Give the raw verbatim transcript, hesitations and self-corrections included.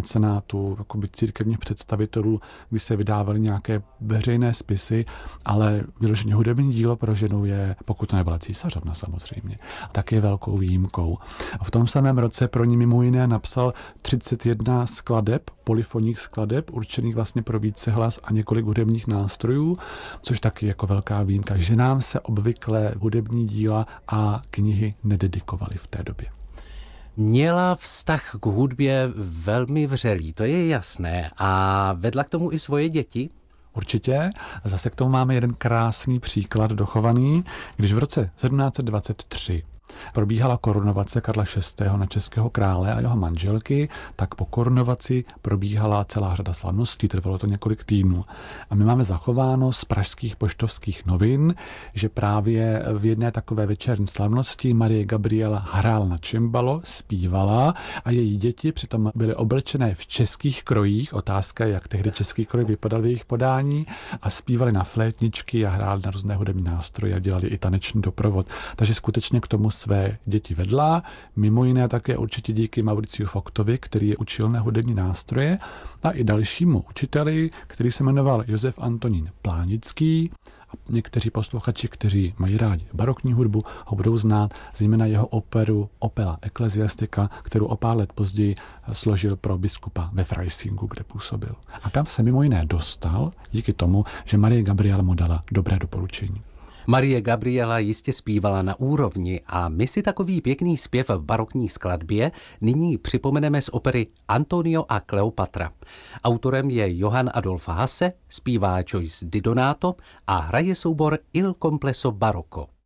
mecenátu, jakoby církevních představitelů, kdy se vydávaly nějaké veřejné spisy, ale vyloženě hudební dílo pro ženu je, pokud to nebyla císařovna samozřejmě, tak je velkou výjimkou. A v tom samém roce pro ní mimo jiné napsal třicet jedna skladeb, polyfonních skladeb, určených vlastně pro vícehlas a několik hudebních nástrojů, což taky jako velká výjimka. Ženám se obvykle hudební díla a knihy nededikovaly v té době. Měla vztah k hudbě velmi vřelý, to je jasné. A vedla k tomu i svoje děti? Určitě. Zase k tomu máme jeden krásný příklad dochovaný, když v roce sedmnáct dvacet tři probíhala korunovace Karla šestého na českého krále a jeho manželky, tak po korunovaci probíhala celá řada slavností, trvalo to několik týdnů. A my máme zachováno z pražských poštovských novin, že právě v jedné takové večerní slavnosti Marie Gabriela hrál na cimbalo, zpívala a její děti přitom byly oblečené v českých krojích, otázka je, jak tehdy český kroj vypadal v jejich podání, a zpívali na flétničky a hráli na různé hudební nástroje a dělali i taneční doprovod. Takže skutečně k tomu své děti vedla, mimo jiné také určitě díky Mauriciu Foktovi, který je učil na hudební nástroje, a i dalšímu učiteli, který se jmenoval Josef Antonín Plánický. A někteří posluchači, kteří mají rádi barokní hudbu, ho budou znát zejména jeho operu Opera Ecclesiastica, kterou o pár let později složil pro biskupa ve Freisingu, kde působil. A tam se mimo jiné dostal díky tomu, že Marie Gabriela mu dala dobré doporučení. Marie Gabriela jistě zpívala na úrovni a my si takový pěkný zpěv v barokní skladbě nyní připomeneme z opery Antonio a Kleopatra. Autorem je Johann Adolf Hasse, zpívá Joyce Di Donato a hraje soubor Il Complesso Barocco.